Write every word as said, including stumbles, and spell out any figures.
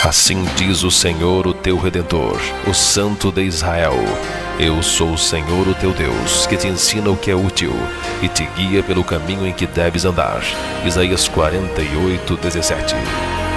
Assim diz o Senhor, o teu Redentor, o Santo de Israel: eu sou o Senhor, o teu Deus, que te ensina o que é útil e te guia pelo caminho em que deves andar. Isaías quarenta e oito, dezessete.